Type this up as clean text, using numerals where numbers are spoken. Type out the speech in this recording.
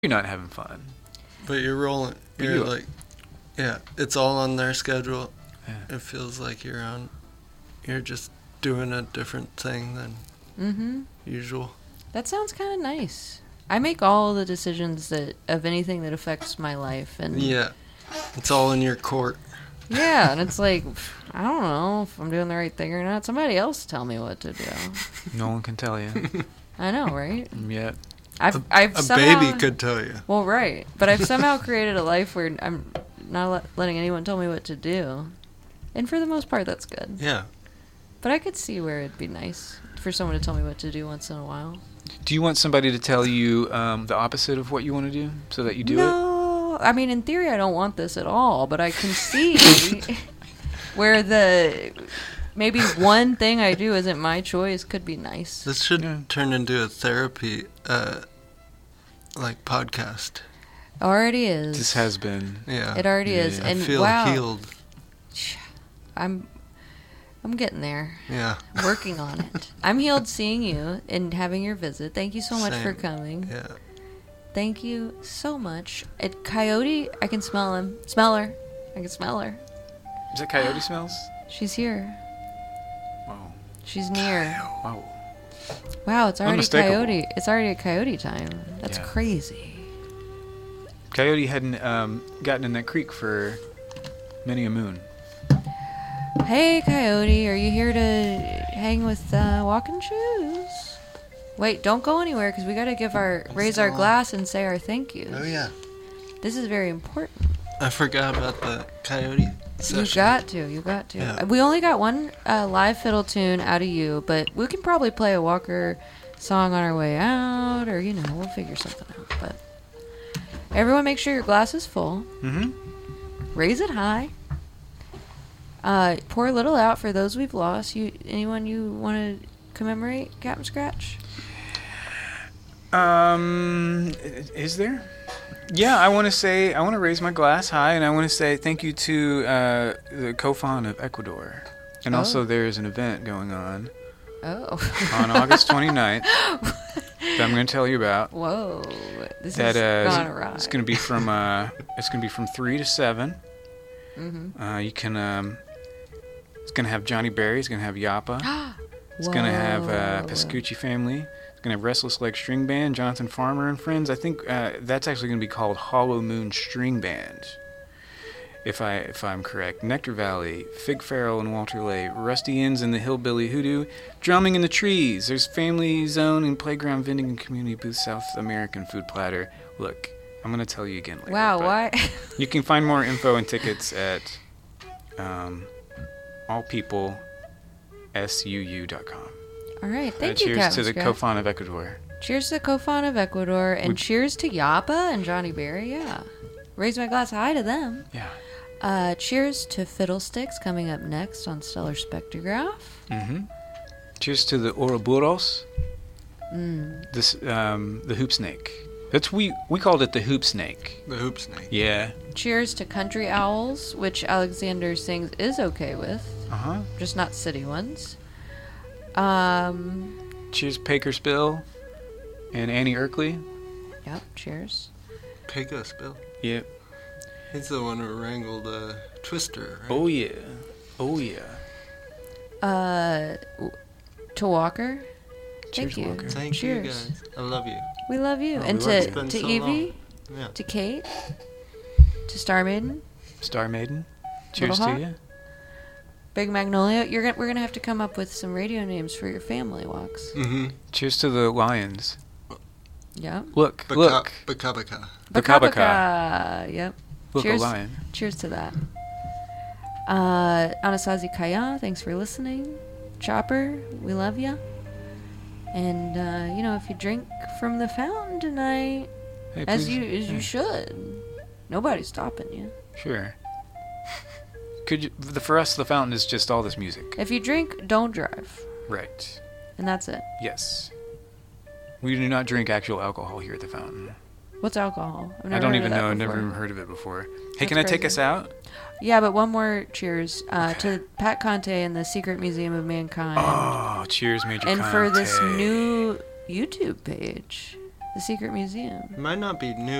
you're not having fun. But you're rolling. You're like, yeah, it's all on their schedule. Yeah. It feels like you're just doing a different thing than usual. That sounds kind of nice. I make all the decisions of anything that affects my life, and yeah, it's all in your court. Yeah, and it's like, I don't know if I'm doing the right thing or not. Somebody else tell me what to do. No one can tell you. I know, right? Yet. I've a somehow, baby could tell you. Well, right. But I've somehow created a life where I'm not letting anyone tell me what to do. And for the most part, that's good. Yeah. But I could see where it'd be nice for someone to tell me what to do once in a while. Do you want somebody to tell you the opposite of what you want to do so that you do it? No. I mean, in theory, I don't want this at all. But I can see where maybe one thing I do isn't my choice could be nice. This should turn into a therapy podcast. Already is. This has been. Yeah. It already is. I And feel healed. I'm getting there. Yeah. I'm working on it. I'm healed seeing you and having your visit. Thank you so much for coming. Yeah. Thank you so much. Coyote, I can smell him. Smell her. I can smell her. Is it Coyote smells? She's here. Wow. She's near. Wow. Wow, it's already Coyote. It's already a Coyote time. That's crazy. Coyote hadn't gotten in that creek for many a moon. Hey, Coyote, are you here to hang with Walking Shoes? Wait, don't go anywhere because we got to raise our glass and say our thank yous. Oh yeah. This is very important. I forgot about the Coyote session. You got to. Yeah. We only got one live fiddle tune out of you, but we can probably play a Walker song on our way out, or we'll figure something out. But everyone, make sure your glass is full. Mm-hmm. Raise it high. Pour a little out for those we've lost. Anyone you want to commemorate, Captain Scratch? Is there? Yeah, I want to raise my glass high, and I want to say thank you to the COFON of Ecuador. And also there's an event going on on August 29th that I'm going to tell you about. Whoa. This is gone awry. It's going to be from 3 to 7. Mm-hmm. You can it's going to have Johnny Berry, it's going to have Yappa. It's going to have Pascucci Family. Going to have Restless Leg String Band, Jonathan Farmer and Friends. I think that's actually going to be called Hollow Moon String Band, if I'm correct. Nectar Valley, Fig Farrell and Walter Lay, Rusty Inns and the Hillbilly Hoodoo, Drumming in the Trees. There's Family Zone and Playground Vending and Community Booth, South American Food Platter. Look, I'm going to tell you again later. Wow, why? You can find more info and tickets at allpeoplesuu.com. All right, thank you, Cheers Captain to the Scratch. COFON of Ecuador. Cheers to the COFON of Ecuador, and cheers to Yappa and Johnny Berry, yeah. Raise my glass high to them. Yeah. Cheers to Fiddlesticks coming up next on Stellar Spectrograph. Mm-hmm. Cheers to the Ouroboros. The hoop snake. We called it the hoop snake. The hoop snake. Yeah. Cheers to Country Owls, which Alexander sings is okay with. Uh-huh. Just not city ones. Cheers, Pakerspill and Annie Erkley. Yep, cheers. Pakerspill? Yep. He's the one who wrangled Twister, right? Oh, yeah. Oh, yeah. To Walker. Cheers, Thank you. Walker. Thank you, guys. I love you. We love you. And to Evie, to Kate, to Star Maiden. Star Maiden. Cheers to you. Big Magnolia. We're gonna have to come up with some radio names for your family walks. Mm-hmm. Cheers to the Lions. Yeah. Look. Bakabaka. Bakabaka. Yep. Look, cheers. a lion. Cheers to that. Anasazi Kaya, thanks for listening. Chopper, we love ya. And if you drink from the fountain tonight, Hey, as please. you should, nobody's stopping you. Sure. For us, the fountain is just all this music. If you drink, don't drive. Right. And that's it. Yes. We do not drink actual alcohol here at the fountain. What's alcohol? I don't even know. I've never even heard of it before. Hey, That's can I take crazy. us out? Yeah, but one more cheers to Pat Conte and the Secret Museum of Mankind. Oh, cheers, Major and Conte. for this new YouTube page. the Secret Museum. It might not be new.